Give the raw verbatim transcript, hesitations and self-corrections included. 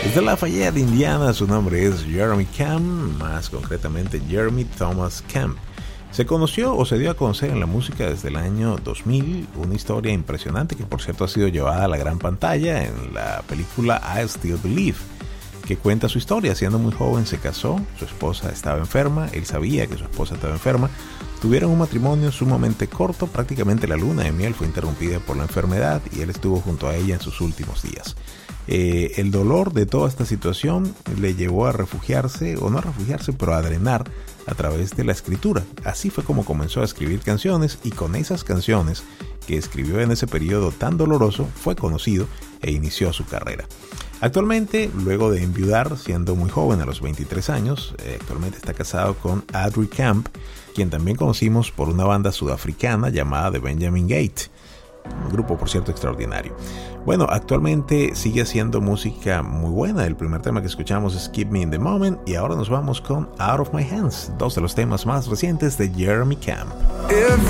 Desde Lafayette, Indiana, su nombre es Jeremy Camp, más concretamente Jeremy Thomas Camp. Se conoció o se dio a conocer en la música desde el año dos mil, una historia impresionante que por cierto ha sido llevada a la gran pantalla en la película I Still Believe, que cuenta su historia. Siendo muy joven se casó, su esposa estaba enferma, él sabía que su esposa estaba enferma, tuvieron un matrimonio sumamente corto, prácticamente la luna de miel fue interrumpida por la enfermedad y él estuvo junto a ella en sus últimos días. Eh, el dolor de toda esta situación le llevó a refugiarse, o no a refugiarse, pero a drenar a través de la escritura. Así fue como comenzó a escribir canciones, y con esas canciones que escribió en ese periodo tan doloroso fue conocido e inició su carrera. Actualmente, luego de enviudar siendo muy joven, a los veintitrés años, eh, actualmente está casado con Audrey Camp, quien también conocimos por una banda sudafricana llamada The Benjamin Gate, un grupo por cierto extraordinario. Bueno, actualmente sigue haciendo música muy buena. El primer tema que escuchamos es Keep Me in the Moment, y ahora nos vamos con Out of My Hands, dos de los temas más recientes de Jeremy Camp. Every